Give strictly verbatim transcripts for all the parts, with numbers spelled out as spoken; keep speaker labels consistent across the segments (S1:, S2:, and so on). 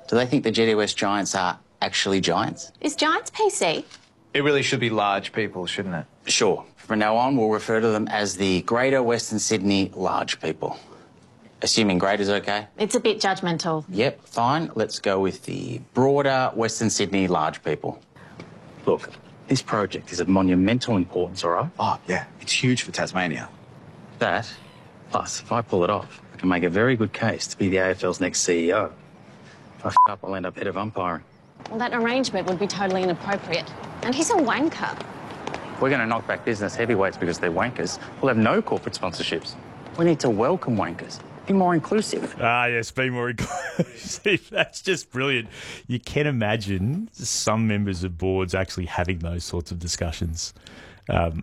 S1: Do they think the G W S Giants are actually giants?
S2: Is Giants P C?
S3: It really should be large people, shouldn't it?
S1: Sure. From now on, we'll refer to them as the Greater Western Sydney Large People. Assuming greater's okay?
S2: It's a bit judgmental.
S1: Yep, fine. Let's go with the Broader Western Sydney Large People. Look, this project is of monumental importance, all right?
S4: Oh, yeah. It's huge for Tasmania.
S1: That, plus, if I pull it off, I can make a very good case to be the A F L's next C E O. If I f*** up, I'll end up head of umpiring.
S2: Well, that arrangement would be totally inappropriate. And he's a wanker.
S1: We're going to knock back business heavyweights because they're wankers. We'll have no corporate sponsorships. We need to welcome wankers. Be more inclusive.
S5: Ah, yes, be more inclusive. That's just brilliant. You can imagine some members of boards actually having those sorts of discussions. Um,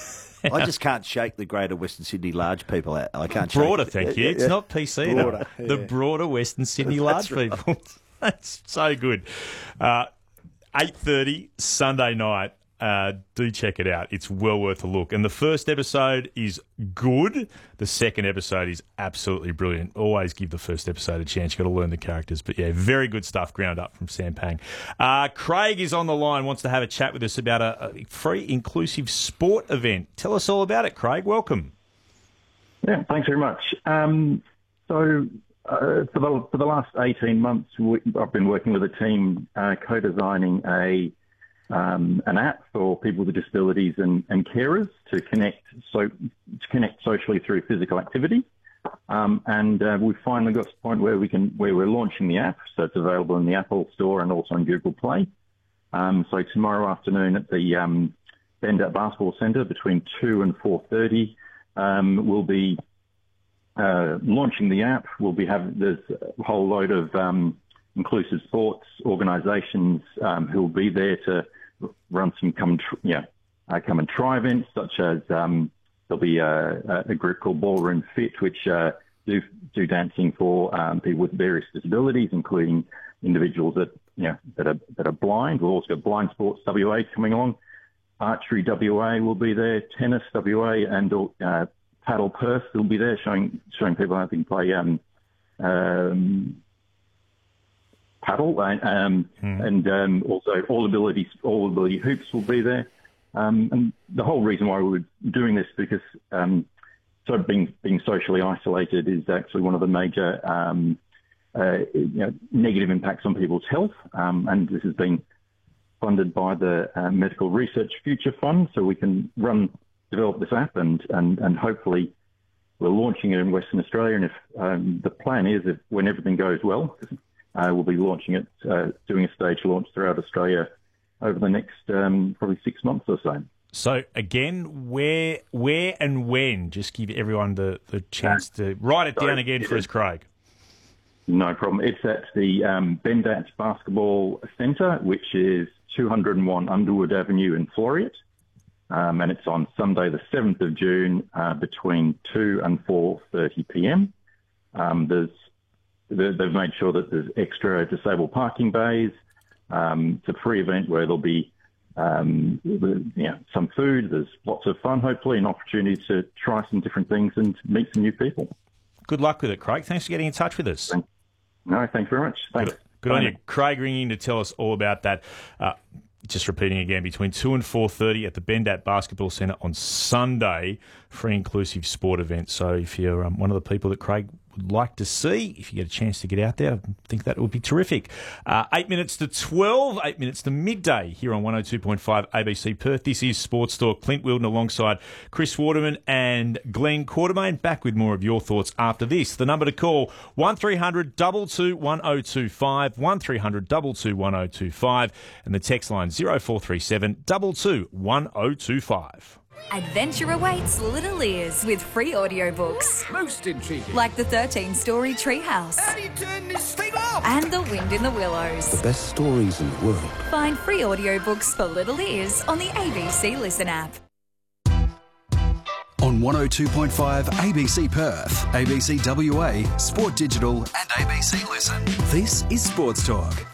S6: I just can't shake the Greater Western Sydney Large People out. I can't
S5: broader,
S6: shake
S5: thank you. It's not P C,
S6: broader,
S5: though. The
S6: yeah.
S5: Broader Western Sydney
S6: That's
S5: Large
S6: right.
S5: People. That's so good. Uh, eight thirty Sunday night. Uh, do check it out. It's well worth a look. And the first episode is good. The second episode is absolutely brilliant. Always give the first episode a chance. You've got to learn the characters. But, yeah, very good stuff ground up from Sam Pang. Uh, Craig is on the line, wants to have a chat with us about a, a free inclusive sport event. Tell us all about it, Craig. Welcome.
S7: Yeah, thanks very much. Um, so uh, for, the, for the last eighteen months, we, I've been working with a team uh, co-designing a Um, an app for people with disabilities and, and carers to connect so to connect socially through physical activity. Um, and uh, we've finally got to the point where we can where we're launching the app, so it's available in the Apple Store and also on Google Play. Um, so tomorrow afternoon at the um, Bendat Basketball Centre between two and four thirty, um, we'll be uh, launching the app. We'll be having there's a whole load of um, inclusive sports organisations um, who will be there to run some come tr- yeah uh, come and try events, such as um, there'll be a, a group called Ballroom Fit, which uh, do do dancing for um, people with various disabilities, including individuals that you know that are that are blind. We've also got Blind Sports W A coming along. Archery W A will be there. Tennis W A and uh, Paddle Perth will be there, showing showing people how they can play um, um, paddle, um, mm. and um, also all ability all ability hoops will be there. Um, and the whole reason why we were doing this because um, sort of being being socially isolated is actually one of the major um, uh, you know, negative impacts on people's health. Um, and this has been funded by the uh, Medical Research Future Fund, so we can run develop this app and and and hopefully we're launching it in Western Australia. And if um, the plan is, if when everything goes well. Uh, we'll be launching it, uh, doing a stage launch throughout Australia over the next um, probably six months or so.
S5: So, again, where where and when? Just give everyone the, the chance to write it
S7: so
S5: down again for us, Craig.
S7: No problem. It's at the um, Bendat Basketball Centre, which is two oh one Underwood Avenue in Floreat. Um, and it's on Sunday the seventh of June uh, between two and four thirty p.m. Um, there's They've made sure that there's extra disabled parking bays. Um, it's a free event where there'll be um, you know, some food. There's lots of fun, hopefully, an opportunity to try some different things and meet some new people.
S5: Good luck with it, Craig. Thanks for getting in touch with us.
S7: Thank, no, thanks very much. Thanks.
S5: Good, good on you. Craig ringing to tell us all about that. Uh, just repeating again, between two and four thirty at the Bendat Basketball Centre on Sunday, free inclusive sport event. So if you're um, one of the people that Craig would like to see, if you get a chance to get out there, I think that would be terrific. Uh, eight minutes to twelve, eight minutes to midday here on one oh two point five A B C Perth. This is Sports Talk. Clint Wilden alongside Chris Waterman and Glenn Quartermain. Back with more of your thoughts after this. The number to call, one three hundred two two one oh two five, one three hundred two two one oh two five, and the text line zero four three seven two two one oh two five.
S8: Adventure awaits little ears with free audiobooks.
S9: Most intriguing.
S8: Like the thirteen-story Treehouse.
S9: How do you turn this thing off?
S8: And The Wind in the Willows.
S10: The best stories in the world.
S8: Find free audiobooks for little ears on the A B C Listen app.
S11: On one oh two point five A B C Perth, A B C W A, Sport Digital and A B C Listen. This is Sports Talk.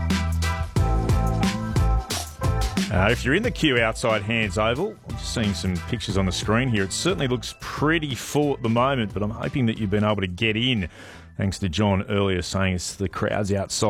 S5: Uh, if you're in the queue outside Hands Oval, I'm just seeing some pictures on the screen here. It certainly looks pretty full at the moment, but I'm hoping that you've been able to get in, thanks to John earlier saying it's the crowds outside.